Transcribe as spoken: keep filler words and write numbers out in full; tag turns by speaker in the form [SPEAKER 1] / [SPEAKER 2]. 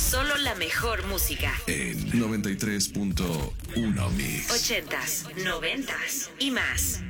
[SPEAKER 1] Solo la mejor música.
[SPEAKER 2] En noventa y tres punto uno Mix.
[SPEAKER 1] Ochentas, noventas y más.